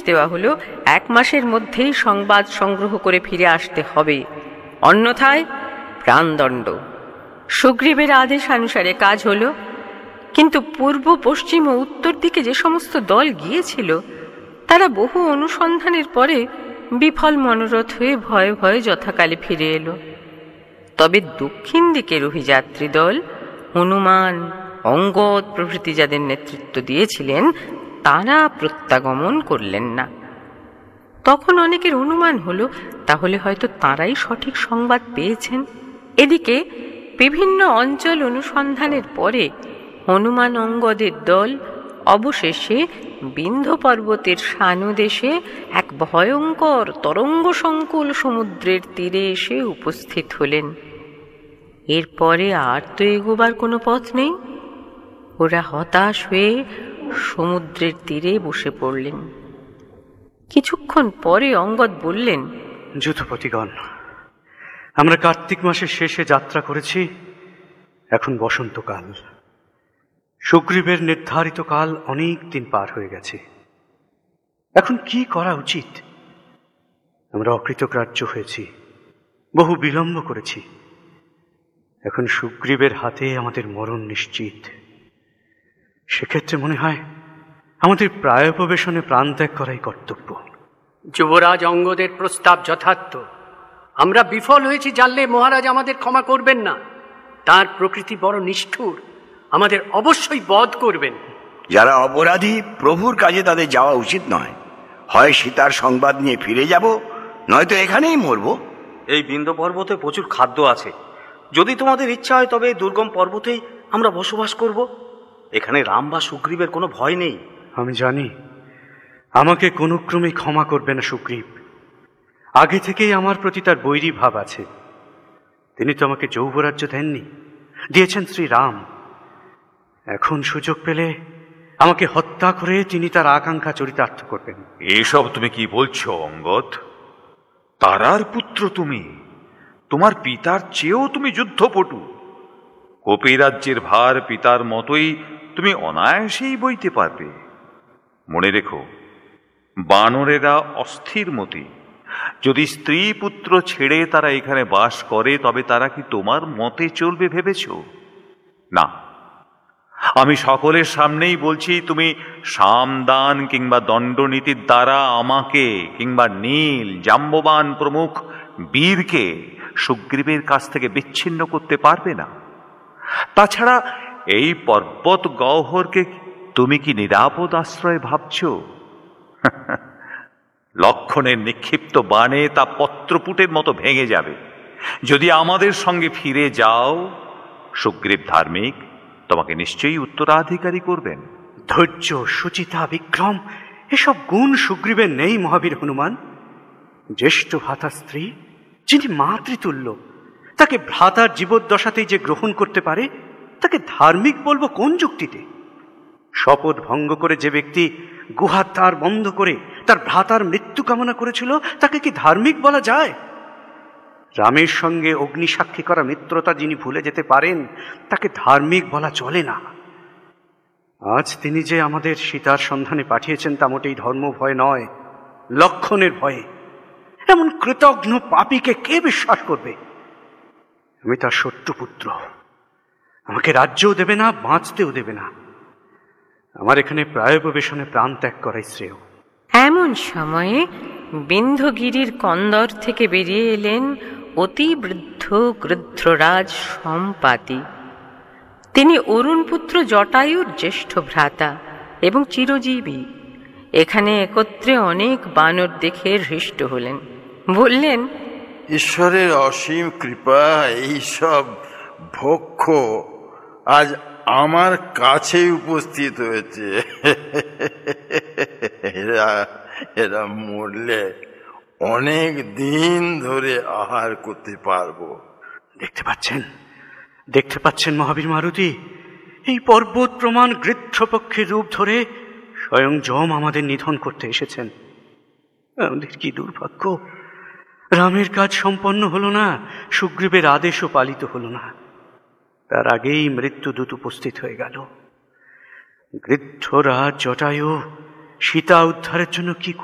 দেওয়া হলো 1 মাসের মধ্যেই সংবাদ সংগ্রহ করে ফিরে আসতে হবে, অন্যথায় প্রাণদণ্ড। সুগ্রীবের আদেশ অনুসারে কাজ হলো, কিন্তু পূর্ব, পশ্চিম ও উত্তর দিকে যে সমস্ত দল গিয়েছিল তারা বহু অনুসন্ধানের পরে বিফল মনোরথ হয়ে ভয়ে ভয়ে যথাকালে ফিরে এলো। তবে দক্ষিণ দিকের অভিযাত্রী দল হনুমান, অঙ্গদ প্রভৃতি যাদের নেতৃত্ব দিয়েছিলেন তারা প্রত্যাগমন করলেন না। তখন অনেকের অনুমান হলো তাহলে হয়তো তারাই সঠিক সংবাদ পেয়েছেন। এদিকে বিভিন্ন অঞ্চল অনুসন্ধানের পরে হনুমান অঙ্গদের দল অবশেষে বিন্ধ্য পর্বতের সানুদেশে এক ভয়ঙ্কর তরঙ্গ সংকুল সমুদ্রের তীরে এসে উপস্থিত হলেন। এরপরে আর তো এগোবার কোনো পথ নেই। ওরা হতাশ হয়ে সমুদ্রের তীরে বসে পড়লেন। কিছুক্ষণ পরে অঙ্গদ বললেন, যুথপতিগণ, আমরা কার্তিক মাসের শেষে যাত্রা করেছি, এখন বসন্তকাল। সুগ্রীবের নির্ধারিত কাল অনেক দিন পার হয়ে গেছে। এখন কি করা উচিত? আমরা অকৃতগ্রাহ্য হয়েছি, বহু বিলম্ব করেছি। এখন সুগ্রীবের হাতে আমাদের মরণ নিশ্চিত। সেক্ষেত্রে মনে হয় আমাদের প্রায়োপবেশনে প্রাণ ত্যাগ করাই কর্তব্য। যুবরাজ অঙ্গদের প্রস্তাব যথার্থ। আমরা বিফল হয়েছি জানলে মহারাজ আমাদের ক্ষমা করবেন না। তার প্রকৃতি বড় নিষ্ঠুর, আমাদের অবশ্যই বধ করবেন। যারা অপরাধী, প্রভুর কাজে তাদের যাওয়া উচিত নয়। হয় সীতার সংবাদ নিয়ে ফিরে যাব, নয়তো এখানেই মরব। এই বিন্ধ্য পর্বতে প্রচুর খাদ্য আছে। যদি তোমাদের ইচ্ছা হয় তবে এই দুর্গম পর্বতেই আমরা বসবাস করব। এখানে রাম বা সুগ্রীবের কোনো ভয় নেই। আমি জানি আমাকে কোনো ক্রমে ক্ষমা করবে না সুগ্রীব। আগে থেকেই আমার প্রতি তার বৈরী ভাব আছে। তিনি তো আমাকে যৌবরাজ্য দেননি, দিয়েছেন শ্রীরাম। এখন সুযোগ পেলে আমাকে হত্যা করে তিনি তার আকাঙ্ক্ষা চরিতার্থ করবেন। এসব তুমি কি বলছো অঙ্গদ? তারার পুত্র তুমি, তোমার পিতার চেয়েও তুমি যুদ্ধপটু। কপিরাজ্যের ভার পিতার মতোই তুমি অনায়াসেই বইতে পারবে। মনে রেখো, বানরেরা অস্থির মতি। যদি স্ত্রী পুত্র ছেড়ে তারা এখানে বাস করে তবে তারা কি তোমার মতে চলবে ভেবেছ? না, আমি সকলের সামনেই বলছি, তুমি সামদান কিংবা দণ্ডনীতির দ্বারা আমাকে কিংবা নীল, জাম্ববান প্রমুখ বীরকে সুগ্রীবের কাছ থেকে বিচ্ছিন্ন করতে পারবে না। তাছাড়া এই পর্বত গহ্বরকে তুমি কি নিরাপদ আশ্রয় ভাবছ? লক্ষণের নিক্ষিপ্ত বাণে তা পত্রপুটের মতো ভেঙে যাবে। যদি আমাদের সঙ্গে ফিরে যাও, সুগ্রীব ধার্মিক তোমাকে নিশ্চয়ই উত্তরাধিকারী করবেন। ধৈর্য, সুচিতা, বিক্রম এসব গুণ সুগ্রীবের নেই মহাবীর হনুমান। জ্যেষ্ঠ ভ্রাতার স্ত্রী, যিনি মাতৃতুল্য, তাকে ভ্রাতার জীবদ্দশাতেই যে গ্রহণ করতে পারে তাকে ধার্মিক বলবো কোন যুক্তিতে? শপথ ভঙ্গ করে যে ব্যক্তি গুহার দ্বার বন্ধ করে তার ভ্রাতার মৃত্যু কামনা করেছিল তাকে কি ধার্মিক বলা যায়? রামের সঙ্গে অগ্নিসাক্ষী করা মিত্রতা যিনি ভুলে যেতে পারেন তাকে ধার্মিক বলা চলে না। আজ তিনি যে আমাদের সীতার সন্ধানে পাঠিয়েছেন তা মোটেই ধর্ম ভয় নয়, লক্ষণের ভয়ে। এমন কৃতঘ্ন পাপীকে কে বিশ্বাস করবে? আমি তার শত্রুপুত্র, আমাকে রাজ্যও দেবে না, বাঁচতেও দেবে না। আমার এখানে প্রায়োপবেশনে প্রাণ ত্যাগ করাই শ্রেয়। এমন সময়ে বিন্ধ্যগিরির কন্দর থেকে বেরিয়ে এলেন অতি বৃদ্ধ গৃধ্ররাজ সম্পাতি। তিনি অরুণপুত্র জটায়ুর জ্যেষ্ঠ ভ্রাতা এবং চিরজীবী। এখানে একত্রে অনেক বানর দেখে হৃষ্ট হলেন। বললেন, ঈশ্বরের অসীম কৃপা এইসব ভক্ষ আজ আমার কাছে উপস্থিত হয়েছে। এরা মরলে অনেক দিন ধরে আহার করতে পারবো। দেখতে পাচ্ছেন মহাবীর মারুতি, এই পর্বত প্রমাণ গৃদ্ধপক্ষের রূপ ধরে স্বয়ং যম আমাদের নিধন করতে এসেছেন। আমাদের কি দুর্ভাগ্য! রামের কাজ সম্পন্ন হলো না, সুগ্রীবের আদেশও পালিত হলো না। তার আগেই মৃত্যুদূত উপস্থিত হয়ে গেল। গৃদ্ধরাজ জটায়ু সীতা উদ্ধারের জন্য কি